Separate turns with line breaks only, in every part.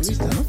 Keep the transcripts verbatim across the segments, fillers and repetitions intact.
entrevista, ¿no?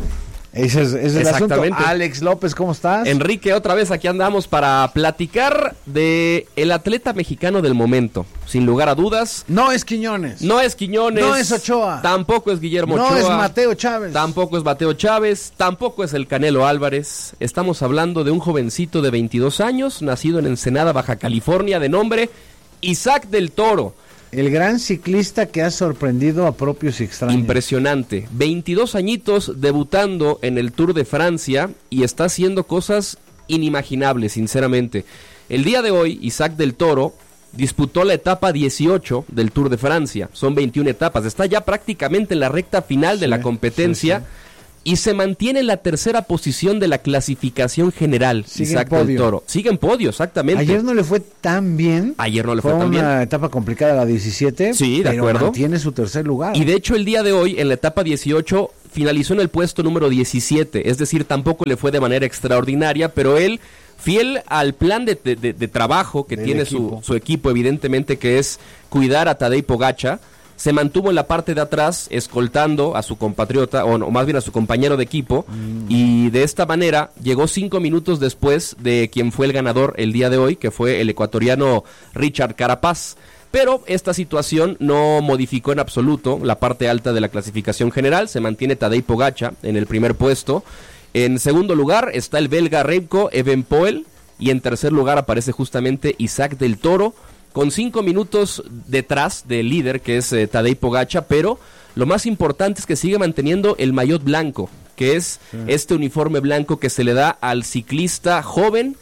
Ese es, ese es el asunto. Alex López, ¿cómo estás?
Enrique, otra vez aquí andamos para platicar de el atleta mexicano del momento. Sin lugar a dudas.
No es Quiñones.
No es Quiñones.
No es Ochoa.
Tampoco es Guillermo
no
Ochoa.
No es Mateo Chávez.
Tampoco es Mateo Chávez. Tampoco es el Canelo Álvarez. Estamos hablando de un jovencito de veintidós años, nacido en Ensenada, Baja California, de nombre Isaac del Toro.
El gran ciclista que ha sorprendido a propios y extraños.
Impresionante. veintidós añitos debutando en el Tour de Francia y está haciendo cosas inimaginables, sinceramente. El día de hoy, Isaac del Toro disputó la etapa dieciocho del Tour de Francia. Son veintiuna etapas. Está ya prácticamente en la recta final de sí, la competencia. Sí, sí. Y se mantiene en la tercera posición de la clasificación general. Sigue Isaac del Toro. Sigue en podio, exactamente.
Ayer no le fue tan bien.
Ayer no le fue,
fue
tan bien.
Fue una etapa complicada la diecisiete.
Sí, de
pero
acuerdo.
Mantiene su tercer lugar.
Y de hecho el día de hoy, en la etapa dieciocho, finalizó en el puesto número diecisiete. Es decir, tampoco le fue de manera extraordinaria, pero él, fiel al plan de, de, de, de trabajo que Del tiene equipo. Su, su equipo, evidentemente, que es cuidar a Tadej Pogačar, se mantuvo en la parte de atrás escoltando a su compatriota, o, no, o más bien a su compañero de equipo, mm. y de esta manera llegó cinco minutos después de quien fue el ganador el día de hoy, que fue el ecuatoriano Richard Carapaz. Pero esta situación no modificó en absoluto la parte alta de la clasificación general. Se mantiene Tadej Pogačar en el primer puesto. En segundo lugar está el belga Remco Evenepoel, y en tercer lugar aparece justamente Isaac del Toro, con cinco minutos detrás del líder, que es eh, Tadej Pogačar, pero lo más importante es que sigue manteniendo el maillot blanco, que es sí. este uniforme blanco que se le da al ciclista joven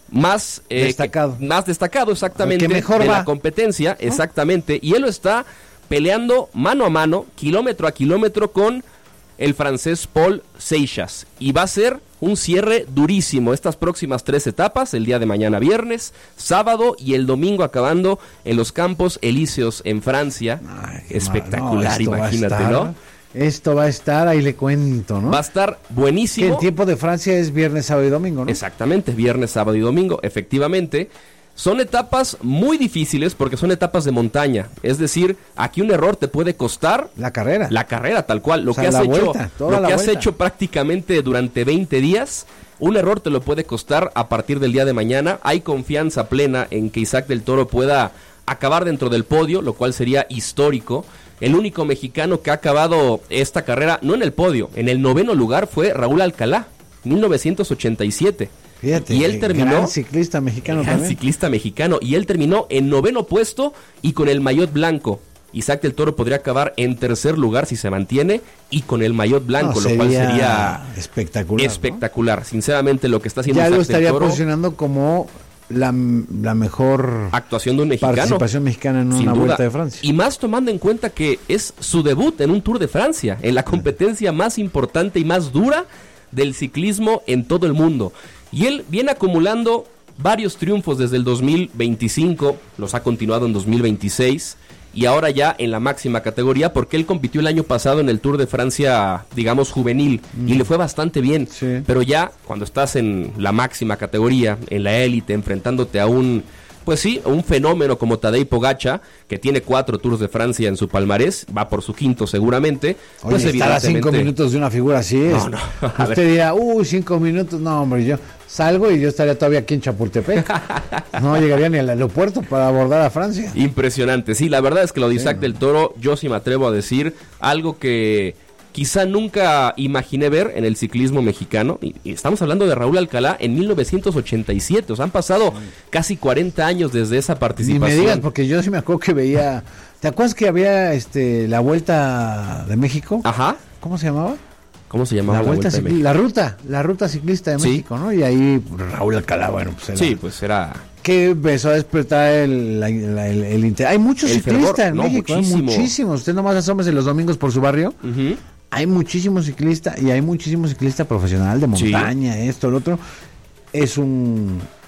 más eh,
destacado,
que, más destacado exactamente
que mejor
de
va.
la competencia, ¿no? Exactamente, y él lo está peleando mano a mano, kilómetro a kilómetro con el francés Paul Seixas, y va a ser un cierre durísimo estas próximas tres etapas, el día de mañana viernes, sábado y el domingo acabando en los Campos Elíseos en Francia. Ay, espectacular, no, imagínate, ¿no?
Esto va a estar, ahí le cuento, ¿no?
Va a estar buenísimo.
Que el tiempo de Francia es viernes, sábado y domingo, ¿no?
Exactamente, viernes, sábado y domingo, efectivamente. Son etapas muy difíciles porque son etapas de montaña. Es decir, aquí un error te puede costar
la carrera.
La carrera, tal cual. Lo
o sea,
que has,
la
hecho,
vuelta,
lo que
la
has hecho prácticamente durante veinte días, un error te lo puede costar a partir del día de mañana. Hay confianza plena en que Isaac del Toro pueda acabar dentro del podio, lo cual sería histórico. El único mexicano que ha acabado esta carrera, no en el podio, en el noveno lugar fue Raúl Alcalá, mil novecientos ochenta y siete.
Fíjate,
y él terminó
gran ciclista mexicano
gran
también.
ciclista mexicano y él terminó en noveno puesto y con el maillot blanco. Isaac del Toro podría acabar en tercer lugar si se mantiene y con el maillot blanco,
no,
lo cual sería
espectacular.
Espectacular, ¿no? Sinceramente lo que está haciendo
ya
Isaac
lo estaría
del Toro,
posicionando como la, la mejor
actuación de un mexicano,
participación mexicana en una
duda.
Vuelta de Francia.
Y más tomando en cuenta que es su debut en un Tour de Francia, en la competencia más importante y más dura del ciclismo en todo el mundo. Y él viene acumulando varios triunfos desde el dos mil veinticinco, los ha continuado en dos mil veintiséis y ahora ya en la máxima categoría, porque él compitió el año pasado en el Tour de Francia, digamos juvenil, mm. y le fue bastante bien,
sí.
Pero ya cuando estás en la máxima categoría, en la élite, enfrentándote a un, pues sí, un fenómeno como Tadej Pogačar, que tiene cuatro Tours de Francia en su palmarés, va por su quinto seguramente.
Oye,
pues
estar a cinco minutos de una figura así es.
No, no.
Usted ver. dirá, uy, cinco minutos, no, hombre, yo salgo y yo estaría todavía aquí en Chapultepec. No llegaría ni al aeropuerto para abordar a Francia.
Impresionante, sí, la verdad es que lo de Isaac sí, del Toro, yo sí me atrevo a decir algo que quizá nunca imaginé ver en el ciclismo mexicano, y, y estamos hablando de Raúl Alcalá en mil novecientos ochenta y siete, o sea, han pasado casi cuarenta años desde esa participación.
Ni me digas, porque yo sí me acuerdo que veía, ¿te acuerdas que había este la Vuelta de México?
Ajá.
¿Cómo se llamaba?
¿Cómo se llamaba
la,
la
vuelta,
vuelta de
cicl-
México?
La ruta, la ruta ciclista de
sí.
México, ¿no? Y ahí Raúl Alcalá, bueno, pues era...
Sí, pues era...
que empezó a despertar el, la, la, el, el interés. Hay muchos el ciclistas fervor, en no, México, muchísimo. Hay muchísimos. Usted nomás asómese los domingos por su barrio.
Uh-huh.
Hay muchísimos ciclistas y hay muchísimos ciclistas profesional de montaña, sí. esto, lo otro. Es un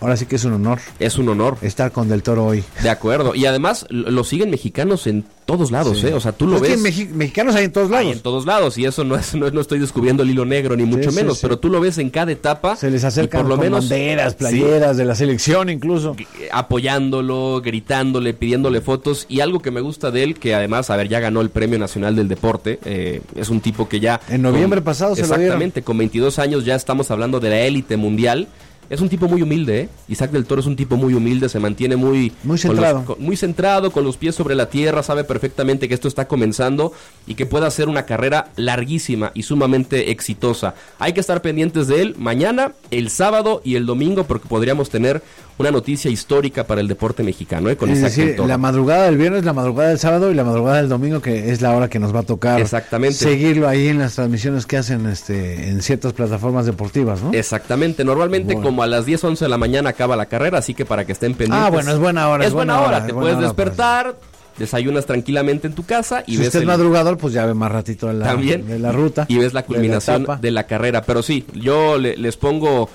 Ahora sí que es un honor.
Es un honor.
Estar con Del Toro hoy.
De acuerdo. Y además lo siguen mexicanos en todos lados, sí. ¿eh? O sea, tú lo
pues
ves.
Es que Mexi- mexicanos hay en todos lados.
Hay en todos lados. Y eso no es, no, no estoy descubriendo el hilo negro, ni mucho sí, menos. Sí, sí. Pero tú lo ves en cada etapa.
Se les acercan
por lo
con
menos,
banderas, playeras sí. de la selección incluso.
Apoyándolo, gritándole, pidiéndole fotos. Y algo que me gusta de él, que además, a ver, ya ganó el Premio Nacional del Deporte. Eh, es un tipo que ya...
En noviembre con, pasado se lo dieron.
Exactamente, con veintidós años ya estamos hablando de la élite mundial. Es un tipo muy humilde, ¿eh? Isaac Del Toro es un tipo muy humilde, se mantiene muy...
Muy centrado.
Con los, con, muy centrado, con los pies sobre la tierra, sabe perfectamente que esto está comenzando y que puede hacer una carrera larguísima y sumamente exitosa. Hay que estar pendientes de él mañana, el sábado y el domingo, porque podríamos tener una noticia histórica para el deporte mexicano, ¿eh? Con
es
Isaac
decir,
Del Toro.
La madrugada del viernes, la madrugada del sábado y la madrugada del domingo, que es la hora que nos va a tocar.
Exactamente.
Seguirlo ahí en las transmisiones que hacen este en ciertas plataformas deportivas, ¿no?
Exactamente. Normalmente bueno. como a las diez, once de la mañana acaba la carrera, así que para que estén pendientes.
Ah, bueno, es buena hora.
Es,
es
buena,
buena
hora,
hora
te
es
puedes
hora,
despertar, pues. Desayunas tranquilamente en tu casa y
si
ves
usted
el...
es madrugador, pues ya ve más ratito de la,
También,
de la ruta.
Y ves la culminación de la, de la carrera. Pero sí, yo le, les pongo...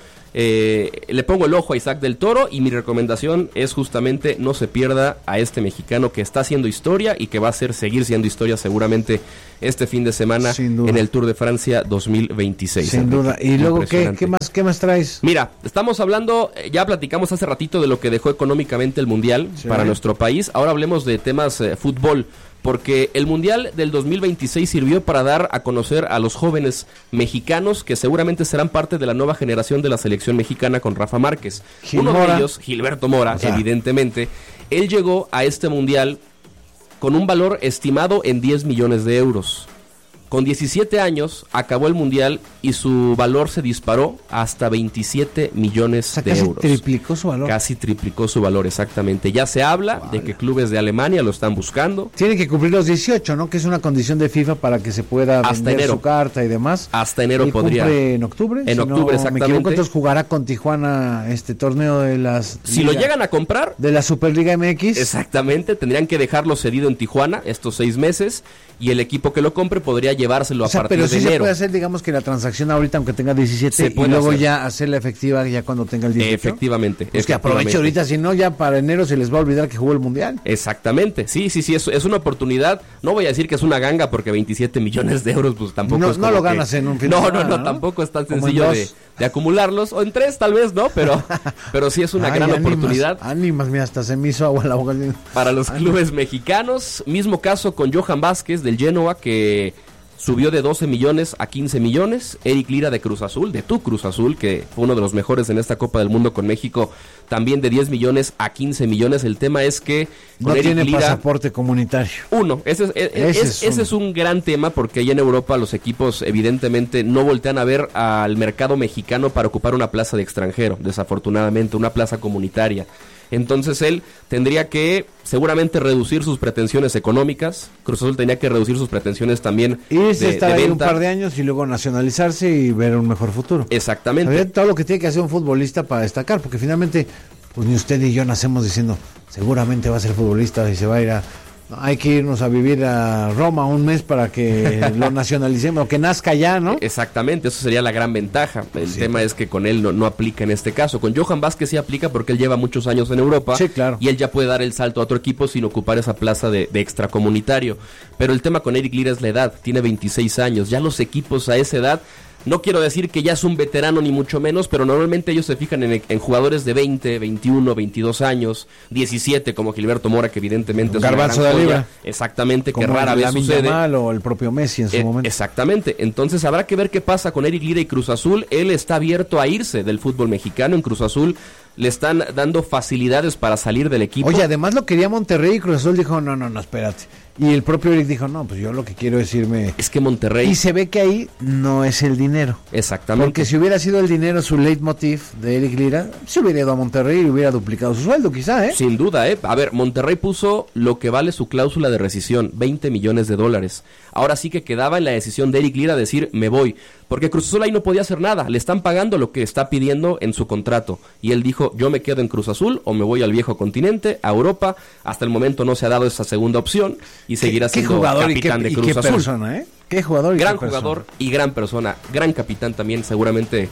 Eh, le pongo el ojo a Isaac Del Toro y mi recomendación es justamente no se pierda a este mexicano que está haciendo historia y que va a hacer seguir siendo historia seguramente este fin de semana en el Tour de Francia dos mil veintiséis.
Sin duda. Y luego, ¿qué, qué más qué más traes?
Mira, estamos hablando, ya platicamos hace ratito de lo que dejó económicamente el Mundial sí. para nuestro país. Ahora hablemos de temas eh, fútbol. Porque el Mundial del dos mil veintiséis sirvió para dar a conocer a los jóvenes mexicanos que seguramente serán parte de la nueva generación de la selección mexicana con Rafa Márquez.
Gil
Uno
Mora.
de ellos, Gilberto Mora, o sea. evidentemente, él llegó a este Mundial con un valor estimado en diez millones de euros. Con diecisiete años acabó el Mundial y su valor se disparó hasta veintisiete millones
o sea,
de
casi
euros.
Casi triplicó su valor.
Casi triplicó su valor, exactamente. Ya se habla Guala. de que clubes de Alemania lo están buscando.
Tiene que cumplir los dieciocho, ¿no? Que es una condición de FIFA para que se pueda
hasta
vender
enero.
su carta y demás.
Hasta enero
y
podría.
Cumple en octubre.
En
si
octubre,
no,
exactamente.
Me equivoco, entonces jugará con Tijuana este torneo de las...
Si Liga, lo llegan a comprar...
De la Superliga M X.
Exactamente, tendrían que dejarlo cedido en Tijuana estos seis meses y el equipo que lo compre podría llevárselo
o
a
sea,
partir
pero
de
sí
enero.
Se puede hacer, digamos, que la transacción ahorita, aunque tenga diecisiete, y luego
hacer.
ya hacerla efectiva ya cuando tenga el dieciocho.
Efectivamente.
Pues que aproveche ahorita, si no, ya para enero se les va a olvidar que jugó el Mundial.
Exactamente, sí, sí, sí, es, es una oportunidad. No voy a decir que es una ganga porque veintisiete millones de euros, pues tampoco
no,
es
como
No
lo ganas
que,
en un fin
no,
de semana,
no, no,
no,
tampoco es tan sencillo de, de acumularlos, o en tres tal vez, ¿no? Pero, pero sí es una
Ay,
gran
ánimas,
oportunidad.
Ánimas, mira, hasta se me hizo agua la boca.
Para los ánimas. Clubes mexicanos, mismo caso con Johan Vázquez del Genoa, que subió de doce millones a quince millones. Eric Lira de Cruz Azul, de tu Cruz Azul, que fue uno de los mejores en esta Copa del Mundo con México, también de diez millones a quince millones. El tema es que
con no Eric tiene Lira, pasaporte comunitario.
Uno, ese es, es, ese, es, es, ese es un gran tema porque allá en Europa los equipos evidentemente no voltean a ver al mercado mexicano para ocupar una plaza de extranjero, desafortunadamente, una plaza comunitaria. Entonces él tendría que seguramente reducir sus pretensiones económicas. Cruz Azul tenía que reducir sus pretensiones también
y de, estar
de
ahí
venta.
Un par de años y luego nacionalizarse y ver un mejor futuro.
Exactamente.
¿Sabía todo lo que tiene que hacer un futbolista para destacar? Porque finalmente, pues ni usted ni yo nacemos diciendo seguramente va a ser futbolista y se va a ir a... Hay que irnos a vivir a Roma un mes para que lo nacionalicemos, o que nazca ya, ¿no?
Exactamente, eso sería la gran ventaja. El
sí.
tema es que con él no, no aplica en este caso. Con Johan Vázquez sí aplica porque él lleva muchos años en Europa.
Sí, claro.
Y él ya puede dar el salto a otro equipo sin ocupar esa plaza de, de extracomunitario. Pero el tema con Eric Lira es la edad, tiene veintiséis años. Ya los equipos a esa edad... No quiero decir que ya es un veterano ni mucho menos, pero normalmente ellos se fijan en, en jugadores de veinte, veintiuno, veintidós años, diecisiete como Gilberto Mora, que evidentemente es
Garbanzo
una gran
de Libra.
Exactamente,
como
que rara vez sucede.
Yamal o el propio Messi en su
eh,
momento.
Exactamente, entonces habrá que ver qué pasa con Eric Lira y Cruz Azul. Él está abierto a irse del fútbol mexicano. En Cruz Azul le están dando facilidades para salir del equipo.
Oye, además lo quería Monterrey y Cruz Azul dijo, no, no, no, espérate. Y el propio Eric dijo, no, pues yo lo que quiero es irme...
Es que Monterrey...
Y se ve que ahí no es el dinero.
Exactamente.
Porque si hubiera sido el dinero su leitmotiv de Eric Lira, se hubiera ido a Monterrey y hubiera duplicado su sueldo, quizá, ¿eh?
Sin duda, ¿eh? A ver, Monterrey puso lo que vale su cláusula de rescisión, veinte millones de dólares. Ahora sí que quedaba en la decisión de Eric Lira decir, me voy. Porque Cruz Azul ahí no podía hacer nada, le están pagando lo que está pidiendo en su contrato. Y él dijo, yo me quedo en Cruz Azul o me voy al viejo continente, a Europa. Hasta el momento no se ha dado esa segunda opción y seguirá
¿Qué,
siendo
qué jugador
capitán
y qué,
de Cruz
y qué
Azul.
Persona, ¿eh? Qué jugador y
gran
qué
jugador
persona.
Y gran persona, gran capitán también, seguramente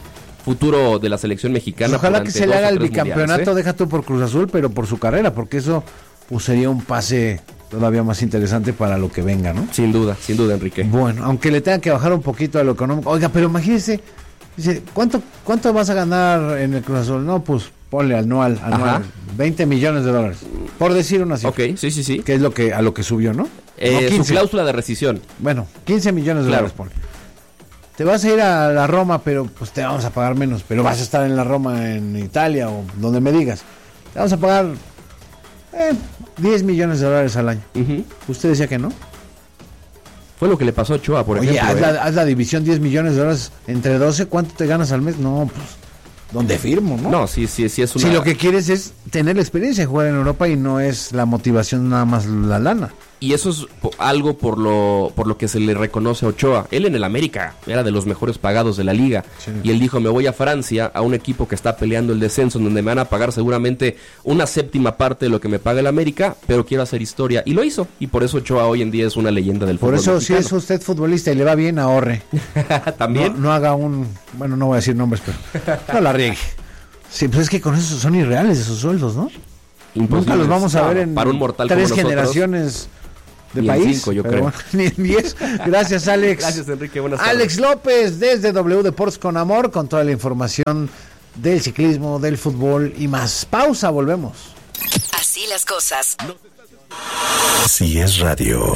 futuro de la selección mexicana.
Pues ojalá que se le haga el bicampeonato, ¿eh? Deja tú por Cruz Azul, pero por su carrera, porque eso pues, sería un pase todavía más interesante para lo que venga, ¿no?
Sin duda, sin duda, Enrique.
Bueno, aunque le tengan que bajar un poquito a lo económico. Oiga, pero imagínese, dice, ¿cuánto cuánto vas a ganar en el Cruz Azul? No, pues ponle anual, anual, veinte millones de dólares, por decir una cifra.
Ok, sí, sí, sí.
Que es lo que a lo que subió, ¿no?
Eh, no su cláusula de rescisión.
Bueno, quince millones de claro. dólares, ponle. Te vas a ir a la Roma, pero pues te vamos a pagar menos, pero vas a estar en la Roma, en Italia o donde me digas. Te vamos a pagar eh, diez millones de dólares al año. Uh-huh. ¿Usted decía que no?
Fue lo que le pasó a Ochoa, por
Oye,
ejemplo.
Oye, haz,
¿eh?
haz la división, diez millones de dólares entre doce, ¿cuánto te ganas al mes? No, pues, ¿dónde firmo, no?
No, sí, sí, sí es una...
Si lo que quieres es tener la experiencia de jugar en Europa y no es la motivación nada más la lana.
Y eso es algo por lo por lo que se le reconoce a Ochoa. Él en el América era de los mejores pagados de la liga. Sí. Y él dijo, me voy a Francia, a un equipo que está peleando el descenso, en donde me van a pagar seguramente una séptima parte de lo que me paga el América, pero quiero hacer historia. Y lo hizo. Y por eso Ochoa hoy en día es una leyenda del fútbol
Por eso,
mexicano.
Si es usted futbolista y le va bien, ahorre.
¿También?
No, no haga un... Bueno, no voy a decir nombres, pero no la riegue. Sí, pues es que con eso son irreales esos sueldos, ¿no? Nunca los vamos a ver en
para un mortal
tres
como
generaciones de
ni
país.
En cinco, yo creo.
Bueno, ni en diez. Gracias, Alex.
Gracias, Enrique. Buenas tardes.
Alex López, desde W Deportes con Amor, con toda la información del ciclismo, del fútbol y más. Pausa, volvemos.
Así las cosas.
Si es radio.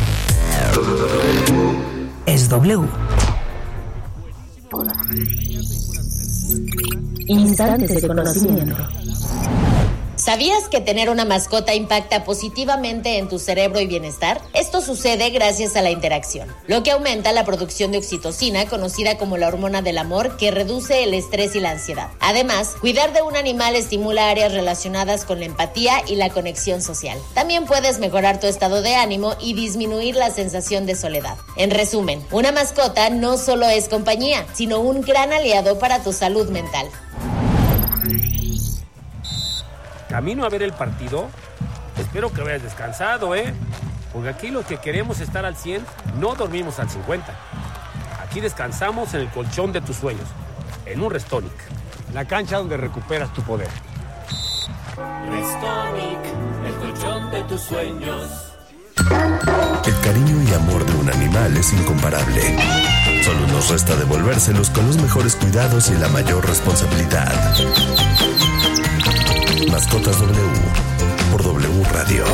Es W. Instantes de conocimiento.
¿Sabías que tener una mascota impacta positivamente en tu cerebro y bienestar? Esto sucede gracias a la interacción, lo que aumenta la producción de oxitocina, conocida como la hormona del amor, que reduce el estrés y la ansiedad. Además, cuidar de un animal estimula áreas relacionadas con la empatía y la conexión social. También puedes mejorar tu estado de ánimo y disminuir la sensación de soledad. En resumen, una mascota no solo es compañía, sino un gran aliado para tu salud mental.
Camino a ver el partido, espero que vayas descansado, ¿eh? Porque aquí los que queremos estar al cien, no dormimos al cincuenta. Aquí descansamos en el colchón de tus sueños, en un Restonic, la cancha donde recuperas tu poder.
Restonic, el colchón de tus sueños.
El cariño y amor de un animal es incomparable. Solo nos resta devolvérselos con los mejores cuidados y la mayor responsabilidad. Mascotas W por W Radio.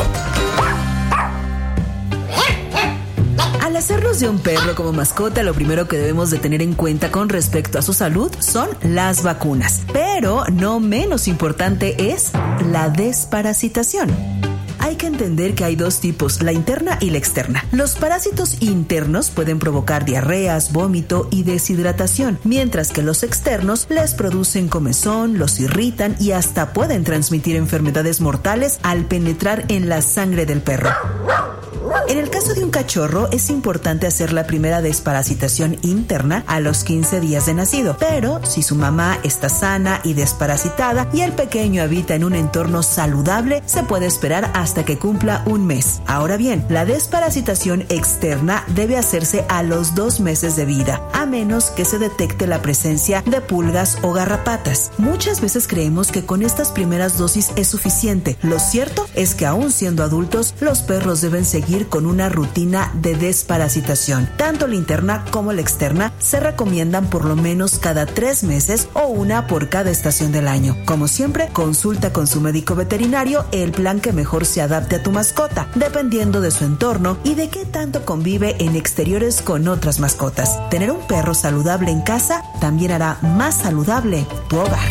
Al hacernos de un perro como mascota, lo primero que debemos de tener en cuenta con respecto a su salud son las vacunas. Pero no menos importante es la desparasitación. Hay que entender que hay dos tipos, la interna y la externa. Los parásitos internos pueden provocar diarreas, vómito y deshidratación, mientras que los externos les producen comezón, los irritan y hasta pueden transmitir enfermedades mortales al penetrar en la sangre del perro. En el caso de un cachorro, es importante hacer la primera desparasitación interna a los quince días de nacido, pero si su mamá está sana y desparasitada y el pequeño habita en un entorno saludable, se puede esperar hasta que cumpla un mes. Ahora bien, la desparasitación externa debe hacerse a los dos meses de vida, a menos que se detecte la presencia de pulgas o garrapatas. Muchas veces creemos que con estas primeras dosis es suficiente. Lo cierto es que aún siendo adultos, los perros deben seguir con una rutina de desparasitación. Tanto la interna como la externa se recomiendan por lo menos cada tres meses o una por cada estación del año. Como siempre, consulta con su médico veterinario el plan que mejor se adapte a tu mascota, dependiendo de su entorno y de qué tanto convive en exteriores con otras mascotas. Tener un perro saludable en casa también hará más saludable tu hogar.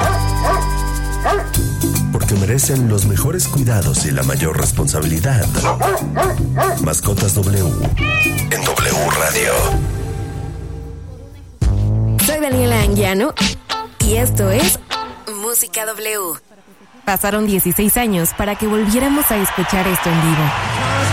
Porque merecen los mejores cuidados y la mayor responsabilidad. Mascotas W en W Radio.
Soy Daniela Anguiano y esto es Música W. Pasaron dieciséis años para que volviéramos a escuchar esto en vivo.